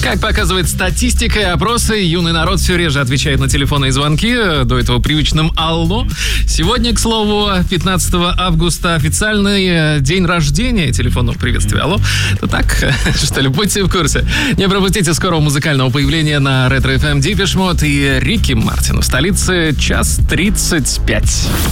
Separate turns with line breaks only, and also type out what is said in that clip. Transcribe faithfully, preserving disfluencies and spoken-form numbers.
Как показывает статистика и опросы, юный народ все реже отвечает на телефонные звонки, до этого привычным «Алло». Сегодня, к слову, пятнадцатого августа официальный день рождения телефонного приветствия. Алло. Это так, что ли, будьте в курсе. Не пропустите скорого музыкального появления на Ретро эф эм Depeche Mode и Рики Мартин в столице час тридцать пять.